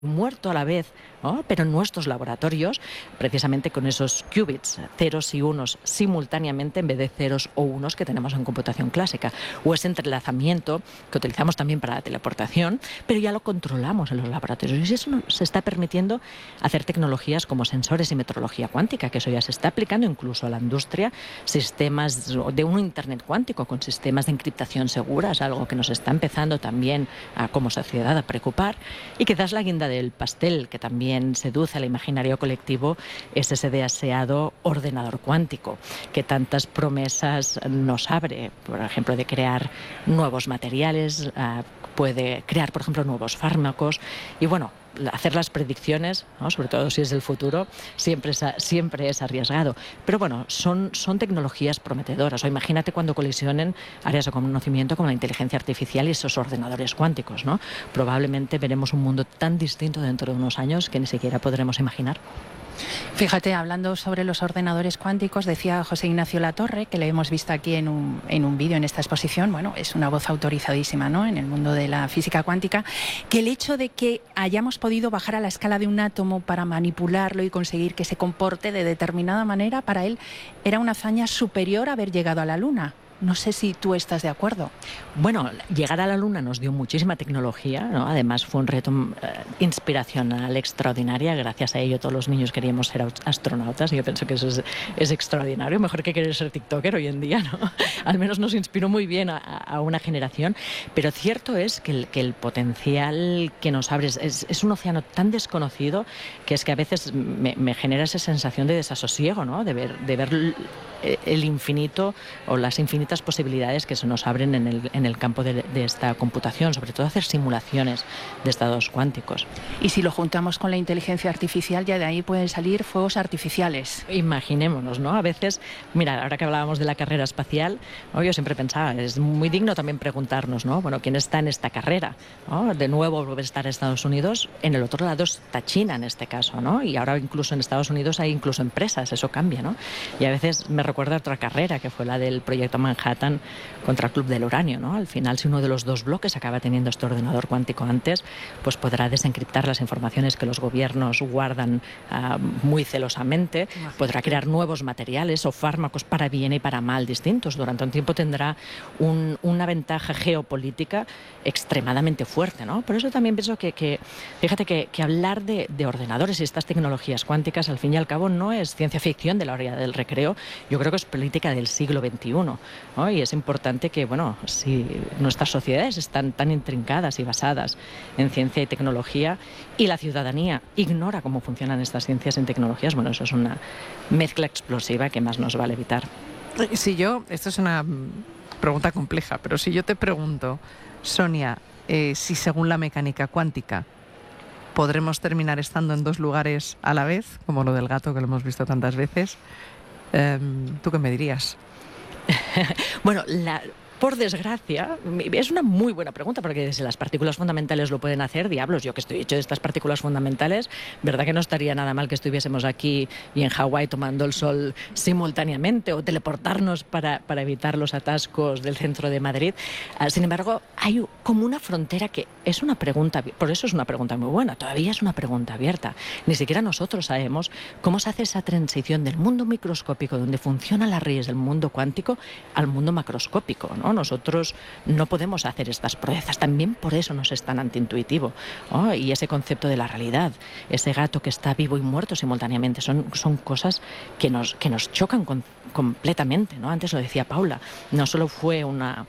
muerto a la vez, ¿no? Pero en nuestros laboratorios, precisamente con esos qubits, ceros y unos simultáneamente en vez de ceros o unos que tenemos en computación clásica, o ese entrelazamiento que utilizamos también para la teleportación, pero ya lo controlamos en los laboratorios. Y eso nos está permitiendo hacer tecnologías como sensores y metrología cuántica, que eso ya se está aplicando incluso a la industria, sistemas de un Internet cuántico con sistemas de encriptación seguras, algo que nos está empezando también como sociedad a preocupar, y quizás la guinda del pastel que también seduce al imaginario colectivo es ese deseado ordenador cuántico que tantas promesas nos abre, por ejemplo, de crear nuevos materiales, puede crear, por ejemplo, nuevos fármacos y bueno, hacer las predicciones, ¿no? Sobre todo si es el futuro, siempre es arriesgado. Pero bueno, son tecnologías prometedoras. O imagínate cuando colisionen áreas de conocimiento como la inteligencia artificial y esos ordenadores cuánticos, ¿no? Probablemente veremos un mundo tan distinto dentro de unos años que ni siquiera podremos imaginar. Fíjate, hablando sobre los ordenadores cuánticos, decía José Ignacio Latorre, que le hemos visto aquí en un vídeo en esta exposición, bueno, es una voz autorizadísima, ¿no?, en el mundo de la física cuántica, que el hecho de que hayamos podido bajar a la escala de un átomo para manipularlo y conseguir que se comporte de determinada manera, para él era una hazaña superior a haber llegado a la Luna. No sé si tú estás de acuerdo. Bueno, llegar a la Luna nos dio muchísima tecnología, ¿no? Además fue un reto inspiracional, extraordinario. Gracias a ello todos los niños queríamos ser astronautas y yo pienso que eso es extraordinario, mejor que querer ser tiktoker hoy en día, ¿no? Al menos nos inspiró muy bien a una generación, pero cierto es que el potencial que nos abre es un océano tan desconocido que es que a veces me genera esa sensación de desasosiego, ¿no? De ver el infinito o las infinitas posibilidades que se nos abren en el campo de esta computación, sobre todo hacer simulaciones de estados cuánticos. Y si lo juntamos con la inteligencia artificial, ya de ahí pueden salir fuegos artificiales. Imaginémonos, ¿no? A veces, mira, ahora que hablábamos de la carrera espacial, ¿no? Yo siempre pensaba, es muy digno también preguntarnos, ¿no? Bueno, ¿quién está en esta carrera? ¿No? De nuevo vuelve a estar Estados Unidos, en el otro lado está China en este caso, ¿no? Y ahora incluso en Estados Unidos hay incluso empresas, eso cambia, ¿no? Y a veces me recuerda otra carrera que fue la del proyecto Manhattan contra el Club del Uranio, ¿no? Al final, si uno de los dos bloques acaba teniendo este ordenador cuántico antes, pues podrá desencriptar las informaciones que los gobiernos guardan muy celosamente, podrá crear nuevos materiales o fármacos para bien y para mal distintos. Durante un tiempo tendrá una ventaja geopolítica extremadamente fuerte, ¿no? Por eso también pienso que fíjate que hablar de ordenadores y estas tecnologías cuánticas, al fin y al cabo, no es ciencia ficción de la hora del recreo. Yo creo que es política del siglo XXI, ¿no? Y es importante que, bueno, si nuestras sociedades están tan intrincadas y basadas en ciencia y tecnología y la ciudadanía ignora cómo funcionan estas ciencias y tecnologías, bueno, eso es una mezcla explosiva que más nos vale evitar. Esto es una pregunta compleja, pero si yo te pregunto, Sonia, si según la mecánica cuántica podremos terminar estando en dos lugares a la vez, como lo del gato que lo hemos visto tantas veces, ¿tú qué me dirías? Bueno, por desgracia, es una muy buena pregunta, porque si las partículas fundamentales lo pueden hacer, diablos, yo que estoy hecho de estas partículas fundamentales, verdad que no estaría nada mal que estuviésemos aquí y en Hawái tomando el sol simultáneamente o teleportarnos para evitar los atascos del centro de Madrid. Sin embargo, hay como una frontera que es una pregunta, por eso es una pregunta muy buena, todavía es una pregunta abierta. Ni siquiera nosotros sabemos cómo se hace esa transición del mundo microscópico, donde funcionan las redes del mundo cuántico, al mundo macroscópico, ¿no? Nosotros no podemos hacer estas proezas, también por eso nos es tan antiintuitivo, ¿no? Y ese concepto de la realidad, ese gato que está vivo y muerto simultáneamente, son cosas que nos chocan completamente, ¿no? Antes lo decía Paula, no solo fue la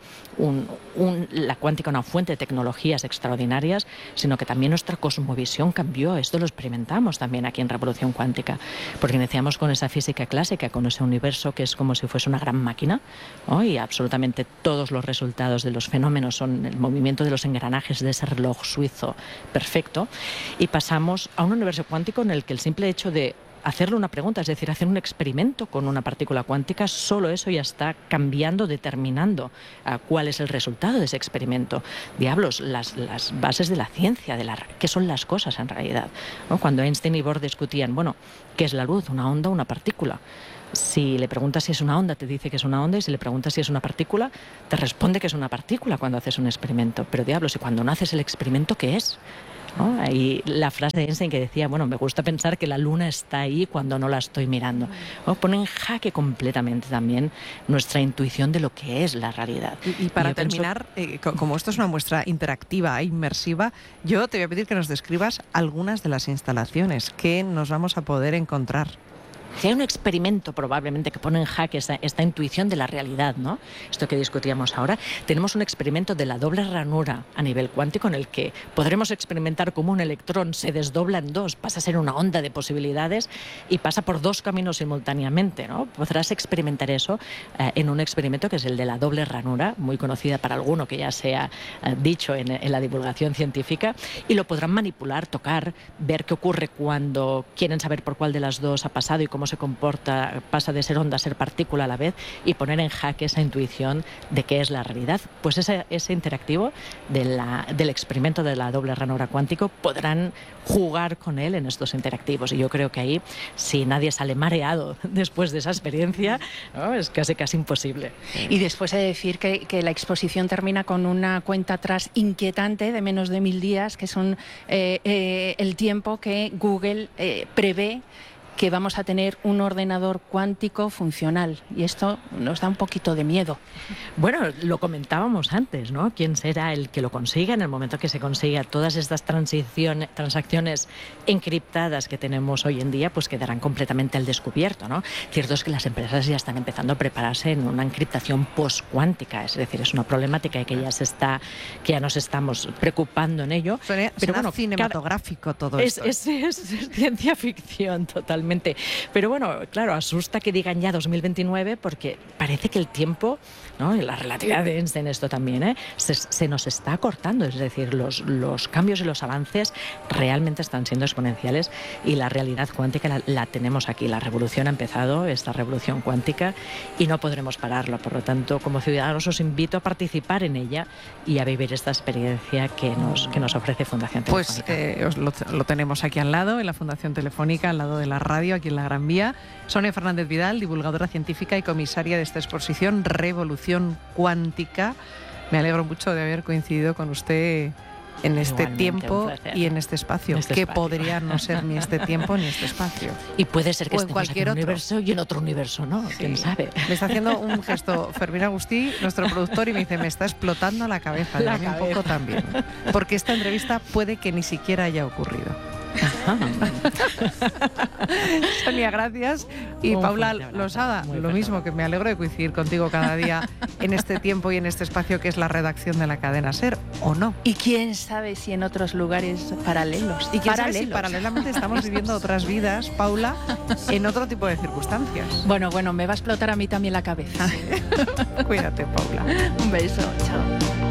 cuántica una fuente de tecnologías extraordinarias, sino que también nuestra cosmovisión cambió. Esto lo experimentamos también aquí en Revolución Cuántica, porque iniciamos con esa física clásica, con ese universo que es como si fuese una gran máquina, ¿no? Y absolutamente todos los resultados de los fenómenos son el movimiento de los engranajes de ese reloj suizo perfecto, y pasamos a un universo cuántico en el que el simple hecho de hacerle una pregunta, es decir, hacer un experimento con una partícula cuántica, solo eso ya está cambiando, determinando cuál es el resultado de ese experimento. Diablos, las bases de la ciencia, qué son las cosas en realidad, ¿no? Cuando Einstein y Bohr discutían, bueno, ¿qué es la luz? ¿Una onda o una partícula? Si le preguntas si es una onda, te dice que es una onda, y si le preguntas si es una partícula, te responde que es una partícula cuando haces un experimento. Pero diablos, y cuando no haces el experimento, ¿qué es? ¿no? Ahí la frase de Einstein que decía, bueno, me gusta pensar que la luna está ahí cuando no la estoy mirando, ¿no? Pone en jaque completamente también nuestra intuición de lo que es la realidad. Y para terminar, como esto es una muestra interactiva e inmersiva, yo te voy a pedir que nos describas algunas de las instalaciones que nos vamos a poder encontrar. Si hay un experimento probablemente que pone en jaque esta intuición de la realidad, ¿no? Esto que discutíamos ahora, tenemos un experimento de la doble ranura a nivel cuántico en el que podremos experimentar cómo un electrón se desdobla en dos, pasa a ser una onda de posibilidades y pasa por dos caminos simultáneamente, ¿no? Podrás experimentar eso en un experimento que es el de la doble ranura, muy conocida para alguno que ya se ha dicho en la divulgación científica, y lo podrán manipular, tocar, ver qué ocurre cuando quieren saber por cuál de las dos ha pasado y cómo se comporta, pasa de ser onda a ser partícula a la vez, y poner en jaque esa intuición de qué es la realidad. Pues ese interactivo del experimento de la doble ranura cuántico podrán jugar con él en estos interactivos, y yo creo que ahí, si nadie sale mareado después de esa experiencia, ¿no? Es casi imposible. Y después he de decir que la exposición termina con una cuenta atrás inquietante de menos de 1000 días, que son el tiempo que Google prevé que vamos a tener un ordenador cuántico funcional, y esto nos da un poquito de miedo. Bueno, lo comentábamos antes, ¿no? ¿Quién será el que lo consiga en el momento que se consiga? Todas estas transacciones encriptadas que tenemos hoy en día, pues quedarán completamente al descubierto, ¿no? Cierto es que las empresas ya están empezando a prepararse en una encriptación postcuántica, es decir, es una problemática que ya nos estamos preocupando en ello. Pero bueno, cinematográfico todo esto. Es ciencia ficción totalmente. Pero bueno, claro, asusta que digan ya 2029 porque parece que el tiempo, ¿no? La relatividad de Einstein, esto también, se nos está acortando. Es decir, los cambios y los avances realmente están siendo exponenciales, y la realidad cuántica la tenemos aquí. La revolución ha empezado, esta revolución cuántica, y no podremos pararlo. Por lo tanto, como ciudadanos os invito a participar en ella y a vivir esta experiencia que nos ofrece Fundación Telefónica. Pues lo tenemos aquí al lado, en la Fundación Telefónica, al lado de la radio, aquí en la Gran Vía. Sonia Fernández Vidal, divulgadora científica y comisaria de esta exposición Revolución Cuántica. Me alegro mucho de haber coincidido con usted en este tiempo y en este espacio, que podría no ser ni este tiempo ni este espacio. Y puede ser que esté en cualquier otro universo y en otro universo, ¿no? Sí. ¿Quién sabe? Me está haciendo un gesto Fermín Agustí, nuestro productor, y me dice, me está explotando la cabeza. Un poco también. Porque esta entrevista puede que ni siquiera haya ocurrido. Sonia, gracias. Y Paula Losada, lo mismo, que me alegro de coincidir contigo cada día en este tiempo y en este espacio que es la redacción de la cadena SER, ¿o no? Y quién sabe si en otros lugares paralelos. Y quién sabe si paralelamente estamos viviendo otras vidas, Paula, en otro tipo de circunstancias. Bueno, me va a explotar a mí también la cabeza. Cuídate, Paula. Un beso, chao.